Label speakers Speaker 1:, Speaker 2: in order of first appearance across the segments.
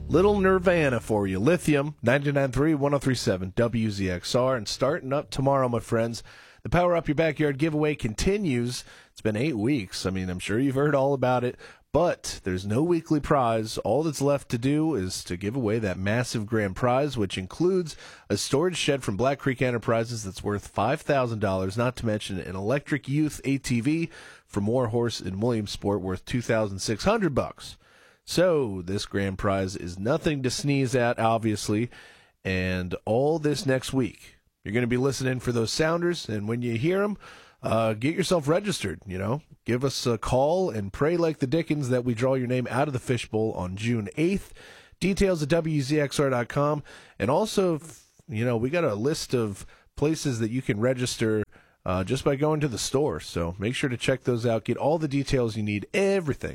Speaker 1: Little Nirvana for you. Lithium, 99.3, 103.7, WZXR. And starting up tomorrow, my friends, the Power Up Your Backyard giveaway continues. It's been 8 weeks. I mean, I'm sure you've heard all about it, but there's no weekly prize. All that's left to do is to give away that massive grand prize, which includes a storage shed from Black Creek Enterprises that's worth $5,000, not to mention an electric youth ATV from Warhorse in Williamsport worth $2,600. So this grand prize is nothing to sneeze at, obviously, and all this next week. You're going to be listening for those sounders, and when you hear them, get yourself registered, Give us a call and pray like the Dickens that we draw your name out of the fishbowl on June 8th. Details at WZXR.com. And also, we got a list of places that you can register just by going to the store. So make sure to check those out. Get all the details you need, everything,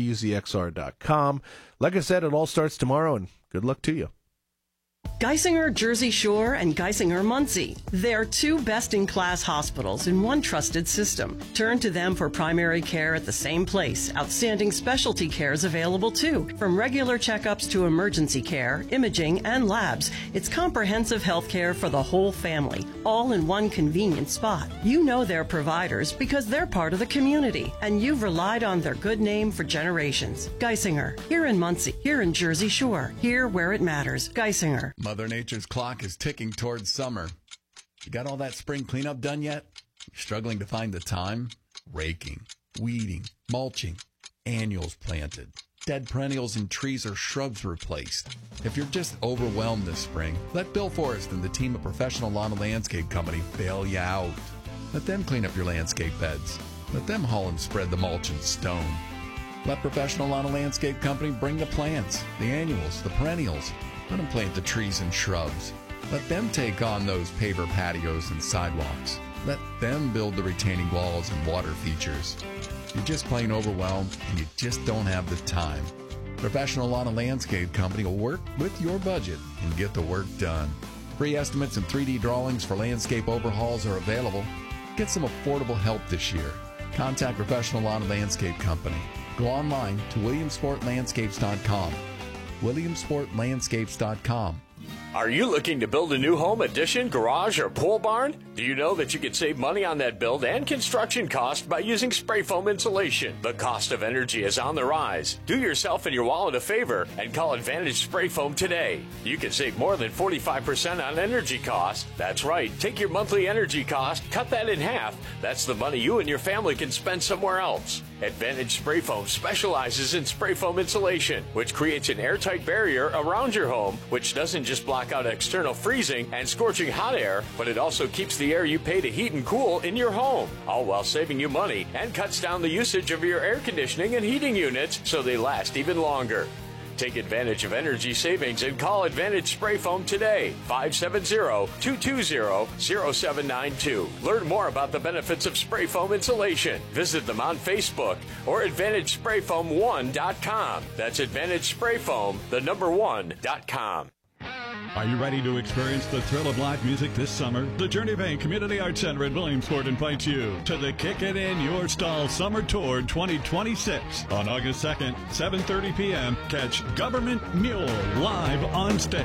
Speaker 1: WZXR.com. Like I said, it all starts tomorrow, and good luck to you.
Speaker 2: Geisinger Jersey Shore and Geisinger Muncie. They're two best-in-class hospitals in one trusted system. Turn to them for primary care at the same place. Outstanding specialty care is available too. From regular checkups to emergency care, imaging, and labs, it's comprehensive health care for the whole family, all in one convenient spot. You know their providers because they're part of the community, and you've relied on their good name for generations. Geisinger, here in Muncie, here in Jersey Shore, here where it matters. Geisinger.
Speaker 3: Mother Nature's clock is ticking towards summer. You got all that spring cleanup done yet? You're struggling to find the time? Raking, weeding, mulching, annuals planted, dead perennials and trees or shrubs replaced. If you're just overwhelmed this spring, let Bill Forrest and the team of Professional Lawn and Landscape Company bail you out. Let them clean up your landscape beds. Let them haul and spread the mulch and stone. Let Professional Lawn and Landscape Company bring the plants, the annuals, the perennials. Let them plant the trees and shrubs. Let them take on those paver patios and sidewalks. Let them build the retaining walls and water features. You're just plain overwhelmed and you just don't have the time. Professional Lawn and Landscape Company will work with your budget and get the work done. Free estimates and 3D drawings for landscape overhauls are available. Get some affordable help this year. Contact Professional Lawn and Landscape Company. Go online to WilliamsportLandscapes.com. WilliamsportLandscapes.com.
Speaker 4: Are you looking to build a new home, addition, garage, or pole barn? Do you know that you could save money on that build and construction cost by using spray foam insulation? The cost of energy is on the rise. Do yourself and your wallet a favor and call Advantage Spray Foam today. You can save more than 45% on energy costs. That's right. Take your monthly energy cost, cut that in half. That's the money you and your family can spend somewhere else. Advantage Spray Foam specializes in spray foam insulation, which creates an airtight barrier around your home, which doesn't just block out external freezing and scorching hot air, but it also keeps the air you pay to heat and cool in your home, all while saving you money and cuts down the usage of your air conditioning and heating units so they last even longer. Take advantage of energy savings and call Advantage Spray Foam today, 570-220-0792. Learn more about the benefits of spray foam insulation. Visit them on Facebook or AdvantageSprayFoam1.com. That's AdvantageSprayFoam, the number 1.com.
Speaker 5: Are you ready to experience the thrill of live music this summer? The Journey Bank Community Arts Center in Williamsport invites you to the Kick It In Your Stall Summer Tour 2026. On August 2nd, 7:30 p.m., catch Government Mule live on stage.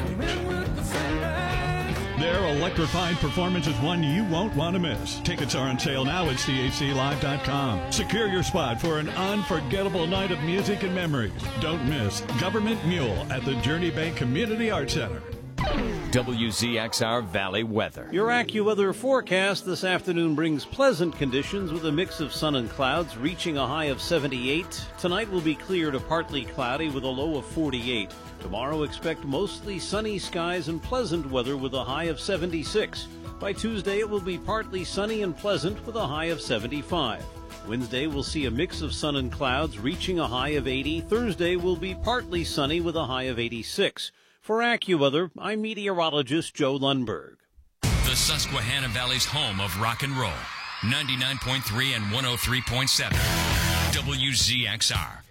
Speaker 5: Their electrified performance is one you won't want to miss. Tickets are on sale now at CHCLive.com. Secure your spot for an unforgettable night of music and memories. Don't miss Government Mule at the Journey Bank Community Arts Center.
Speaker 6: WZXR Valley weather.
Speaker 7: Your AccuWeather forecast this afternoon brings pleasant conditions with a mix of sun and clouds, reaching a high of 78. Tonight will be clear to partly cloudy with a low of 48. Tomorrow expect mostly sunny skies and pleasant weather with a high of 76. By Tuesday it will be partly sunny and pleasant with a high of 75. Wednesday will see a mix of sun and clouds, reaching a high of 80. Thursday will be partly sunny with a high of 86. For AccuWeather, I'm meteorologist Joe Lundberg.
Speaker 8: The Susquehanna Valley's home of rock and roll. 99.3 and 103.7. WZXR.